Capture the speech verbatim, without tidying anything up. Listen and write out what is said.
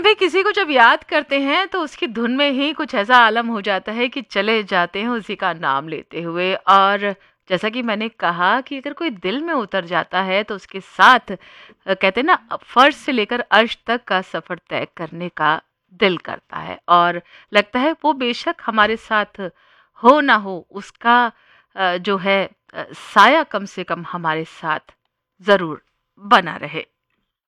कभी किसी को जब याद करते हैं तो उसकी धुन में ही कुछ ऐसा आलम हो जाता है कि चले जाते हैं उसी का नाम लेते हुए। और जैसा कि मैंने कहा कि अगर कोई दिल में उतर जाता है तो उसके साथ अ, कहते हैं ना, फर्श से लेकर अर्श तक का सफर तय करने का दिल करता है। और लगता है वो बेशक हमारे साथ हो ना हो, उसका अ, जो है अ, साया कम से कम हमारे साथ जरूर बना रहे।